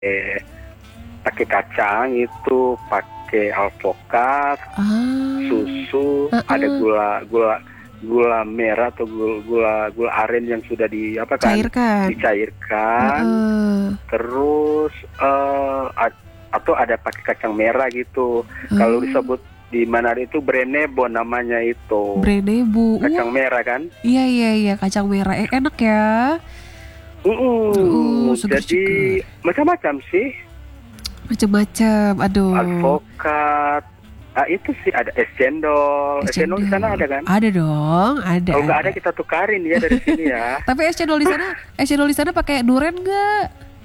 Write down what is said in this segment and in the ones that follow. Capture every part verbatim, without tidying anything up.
eh, pakai kacang itu, pakai alpukat, Ah, susu, ada heeh. gula gula gula merah atau gula gula, gula aren yang sudah di apa kan Cairkan. dicairkan, Heeh. terus eh, ad- atau ada pakai kacang merah gitu. Kalau Oh, disebut di Manado itu Brenebo namanya itu Brenebu. kacang Wah, merah kan. iya iya iya kacang merah. Eh, enak ya. Uh, Mm-mm. Jadi seger-seger. macam-macam sih, Macem-macem. Aduh. alpukat. Ah, itu sih ada es cendol. Es Es cendol di sana cendol. ada kan? Ada dong, ada Kalau nggak ada ada. kita tukarin ya dari sini ya. Tapi es cendol di sana, es cendol di sana pakai duren nggak?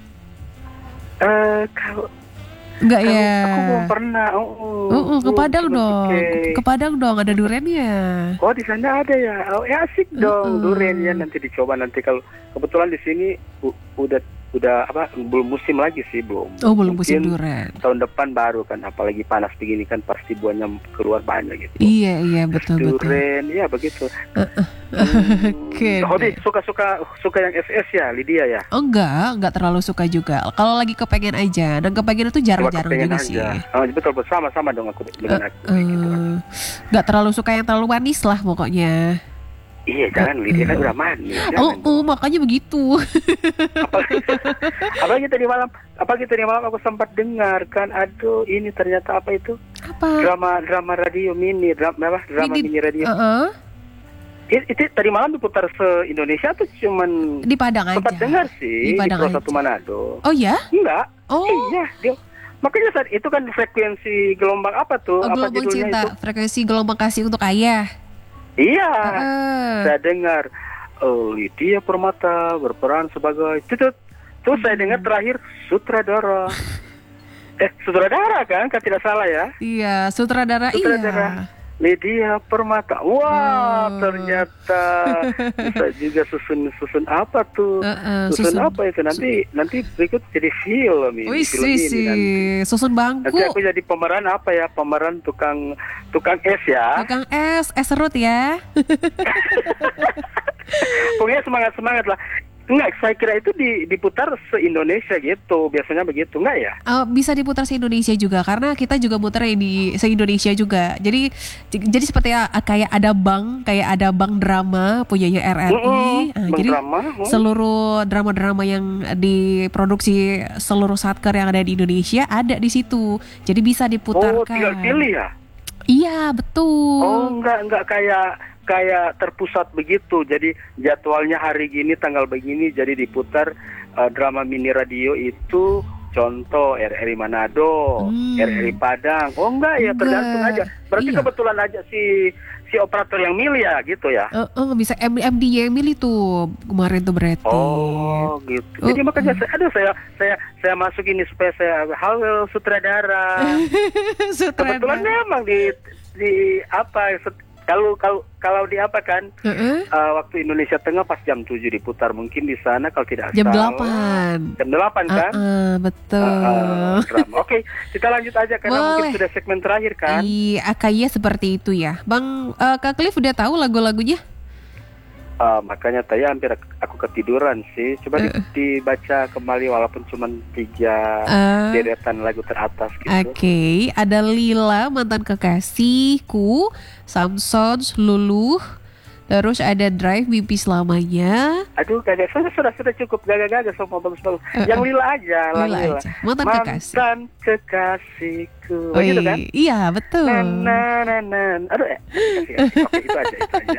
Eh kalau Nggak kalau ya. aku belum pernah. Oh, oh, Uh, uh, ke belum Padang cuma dong, pakai. ke, ke Padang dong ada durennya. Oh di sana ada ya. Oh ya asik Uh, dong durian ya, uh. nanti dicoba nanti kalau kebetulan di sini u- udah udah apa belum musim lagi sih belum. Oh belum musim Mungkin duren. tahun depan baru kan, apalagi panas begini kan pasti buahnya keluar banyak gitu. Iya iya betul betul. Duren ya begitu. Uh, uh. Oke Hmm, hobi deh. suka-suka suka yang S S ya Lydia ya. Oh enggak, enggak terlalu suka juga. Kalau lagi kepengen aja, dan kepengen itu Cuma jarang-jarang kepengen juga sih. aja. Oh, betul betul sama-sama dong aku Eh, dengan aku kayak gitu kan. eh, Nggak terlalu suka yang terlalu manis lah pokoknya. Iya Eh, jangan Lydia kan eh. udah manis Oh, jangan oh dong. makanya begitu. Apalagi, apalagi tadi malam, apalagi tadi malam aku sempat dengar kan, aduh ini ternyata apa itu Apa? drama drama radio mini, drama apa drama Ini, mini radio. uh-uh, It- Itu, tadi malam diputar se Indonesia tuh cuman di Padang sempat aja. dengar Di sih di Padang Pro Satu aja. Manado. Oh ya? Enggak, Oh, iya dia makanya saat itu kan frekuensi gelombang apa tuh, oh, apa gelombang judulnya itu? cinta, frekuensi gelombang kasih untuk ayah. Iya, Heeh. saya dengar oh, Lydia Permata berperan sebagai tutut. Terus saya dengar terakhir sutradara. Eh, sutradara kan? Kan tidak salah ya. Iya, sutradara Sutradara iya. Lydia Permata. Wah, Oh. ternyata bisa juga susun susun apa tuh? Heeh, Susun, susun. apa itu? Nanti nanti berikut jadi film ini, Wih, film sih, ini sih. nanti. Susun Nanti bangku. aku jadi pemeran apa ya? Pemeran tukang tukang es ya. Tukang es, es serut ya. Pokoknya semangat-semangat lah. Enggak, saya kira itu di, diputar se-Indonesia gitu. Biasanya begitu, enggak ya? Eh, bisa diputar se Indonesia juga karena kita juga muter di se Indonesia juga. Jadi j- jadi seperti a- kayak ada bank, kayak ada bank drama punyanya R R I. Mm-mm, Nah, Bang jadi Drama. mm. seluruh drama-drama yang diproduksi seluruh satker yang ada di Indonesia ada di situ. Jadi bisa Oh, diputarkan. tinggal pilih ya? Iya, betul. Oh, enggak, enggak kayak kayak terpusat begitu. Jadi jadwalnya hari gini, tanggal begini, jadi diputar eh, drama mini radio itu. Contoh R R I Manado, Hmm. R R I Padang. Oh enggak ya, tergantung Enggak. aja. Berarti Iya. kebetulan aja si si operator yang milih ya, gitu ya. Eh, eh, bisa M D yang milih tuh kemarin tuh berarti. Oh gitu. Jadi Oh, makanya oh. saya, aduh saya saya saya masuk ini supaya saya halo sutradara. Kebetulan Sutradara. memang di di apa set- kalau kalau kalau di apa kan Heeh. eh, waktu Indonesia Tengah pas jam tujuh diputar, mungkin di sana kalau tidak Jam salah delapan. jam delapan kan. Heeh, betul. Eh, eh, drama. Oke, kita lanjut aja karena mungkin Boleh. sudah segmen terakhir kan. Iya, kayaknya seperti itu ya. Bang eh, Kak Cliff udah tahu lagu-lagunya? Eh, makanya tadi hampir aku ketiduran sih. Coba di- dibaca kembali walaupun cuma tiga Eh, deretan lagu teratas gitu. Oke, ada Lila mantan kekasihku, Samson, Luluh, terus ada Drive mimpi selamanya. Aduh, gagak sudah sudah sudah cukup gagak-gagak semua bagus-bagus. Eh, Yang eh. lila aja, lah Lila lila. aja, mantan kekasih. Mantan kekasihku. Oh, Begitu kan? iya, betul. Na na na na. Aduh, eh. Kasih, kasih. Oke, itu aja, itu aja.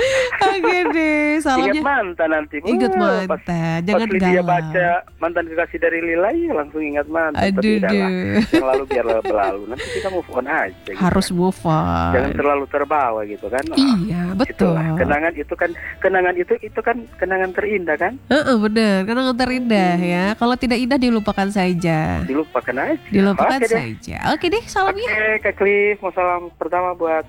Oke deh, Ingat salamnya. mantan nanti. Ingat Wah, mantan, pas, jangan pas dia galau. baca mantan kekasih dari Lila, ya langsung ingat mantan. Aduh, Tapi udahlah. duh. Yang lalu biarlah berlalu. Nanti kita move on aja. Gitu. Harus move on. Jangan terlalu terbawa gitu kan. Ah, Iya, betul. itulah. Kenangan itu kan, kenangan itu itu kan kenangan terindah kan. Heeh, bener, kenangan terindah ya. Kalau tidak indah dilupakan saja. Dilupakan aja. Dilupakan Oke deh. saja. Oke deh, salamnya. Oke, Kak Cliff, mau salam pertama buat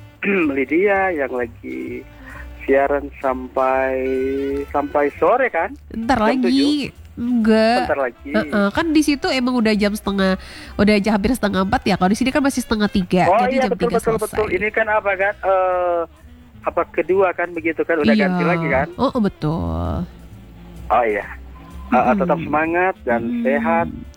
Lydia yang lagi siaran sampai sampai sore kan? Ntar Jam lagi. Enggak. Bentar lagi. Heeh, kan di situ emang udah jam setengah, udah jam hampir setengah empat ya. Kalau di sini kan masih setengah tiga, Oh jadi iya jam betul tiga betul selesai. betul. Ini kan apa kan? Eh apa kedua kan begitu kan? Udah Iya. ganti lagi kan? Oh, oh, betul. Oh iya. uh, uh, Mm-mm. tetap semangat dan Hmm. sehat.